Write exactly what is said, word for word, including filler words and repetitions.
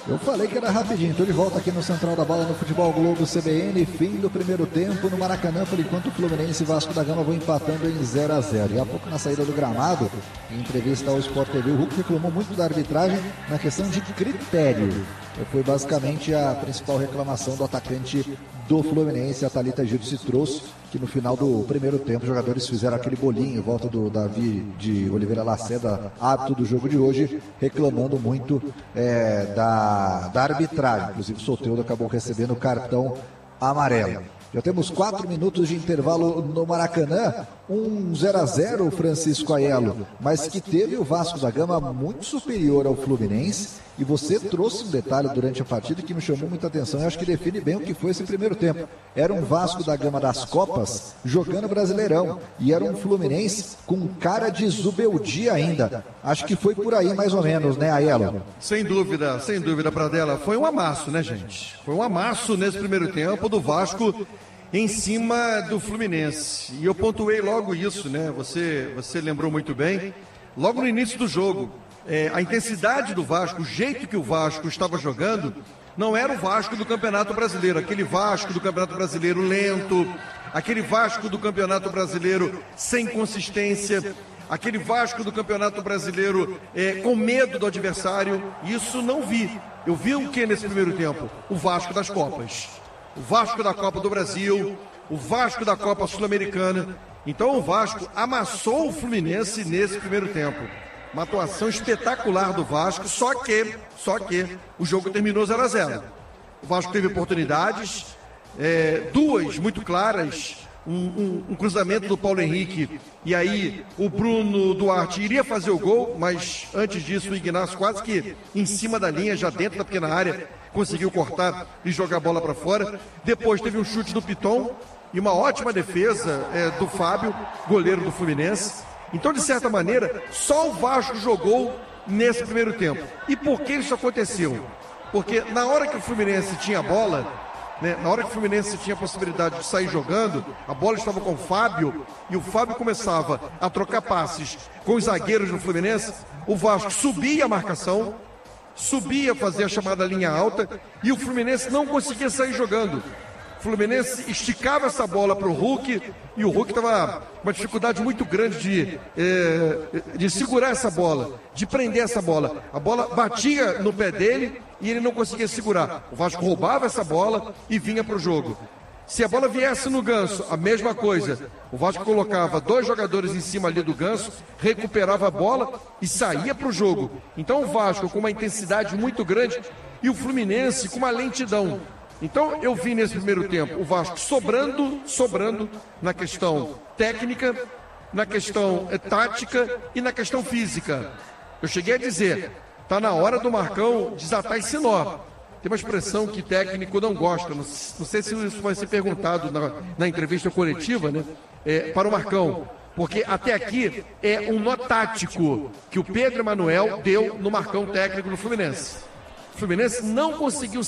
Eu falei que era rapidinho, estou de volta aqui no Central da Bola no Futebol Globo C B N, fim do primeiro tempo no Maracanã, por enquanto o Fluminense e Vasco da Gama vão empatando em zero a zero. E há pouco na saída do gramado, em entrevista ao Sport T V, o Hulk reclamou muito da arbitragem na questão de critério. Foi basicamente a principal reclamação do atacante do Fluminense, a Thalita Gil se trouxe, que no final do primeiro tempo os jogadores fizeram aquele bolinho em volta do Davi de Oliveira Lacerda, hábito do jogo de hoje, reclamando muito é, da, da arbitragem. Inclusive o Soteldo acabou recebendo o cartão amarelo. Já temos quatro minutos de intervalo no Maracanã, um zero a zero, Francisco Aiello, mas que teve o Vasco da Gama muito superior ao Fluminense, e você trouxe um detalhe durante a partida que me chamou muita atenção, e acho que define bem o que foi esse primeiro tempo. Era um Vasco da Gama das Copas jogando Brasileirão, e era um Fluminense com cara de zubeldia ainda. Acho que foi por aí mais ou menos, né, Aiello? Sem dúvida, sem dúvida, Pradella. Foi um amasso, né, gente? Foi um amasso nesse primeiro tempo do Vasco em cima do Fluminense. E eu pontuei logo isso, né? Você, você lembrou muito bem. Logo no início do jogo, é, a intensidade do Vasco, o jeito que o Vasco estava jogando, não era o Vasco do Campeonato Brasileiro. Aquele Vasco do Campeonato Brasileiro lento, aquele Vasco do Campeonato Brasileiro sem consistência, aquele Vasco do Campeonato Brasileiro é, com medo do adversário. Isso não vi. Eu vi o que nesse primeiro tempo? O Vasco das Copas. O Vasco da Copa do Brasil, o Vasco da Copa Sul-Americana. Então o Vasco amassou o Fluminense nesse primeiro tempo. Uma atuação espetacular do Vasco, só que, só que o jogo terminou zero a zero. O Vasco teve oportunidades, é, duas muito claras, um, um, um cruzamento do Paulo Henrique, e aí o Bruno Duarte iria fazer o gol, mas antes disso o Ignacio quase que em cima da linha, já dentro da pequena área, conseguiu cortar e jogar a bola para fora. Depois teve um chute do Piton e uma ótima defesa é, do Fábio, goleiro do Fluminense. Então, de certa maneira, só o Vasco jogou nesse primeiro tempo. E por que isso aconteceu? Porque na hora que o Fluminense tinha a bola, né, na hora que o Fluminense tinha a possibilidade de sair jogando, a bola estava com o Fábio e o Fábio começava a trocar passes com os zagueiros do Fluminense, o Vasco subia a marcação, subia, fazia a chamada linha alta, e o Fluminense não conseguia sair jogando. O Fluminense esticava essa bola para o Hulk, e o Hulk estava com uma dificuldade muito grande de, é, de segurar essa bola, de prender essa bola. A bola batia no pé dele e ele não conseguia segurar. O Vasco roubava essa bola e vinha para o jogo. Se a bola viesse no Ganso, a mesma coisa. O Vasco colocava dois jogadores em cima ali do Ganso, recuperava a bola e saía para o jogo. Então o Vasco com uma intensidade muito grande e o Fluminense com uma lentidão. Então eu vi nesse primeiro tempo o Vasco sobrando, sobrando na questão técnica, na questão é, tática e na questão física. Eu cheguei a dizer, está na hora do Marcão desatar esse nó. Tem uma expressão que técnico não gosta, não, não sei se isso vai ser perguntado na, na entrevista coletiva, né, é, para o Marcão, porque até aqui é um nó tático que o Pedro Emanuel deu no Marcão técnico do Fluminense. O Fluminense não conseguiu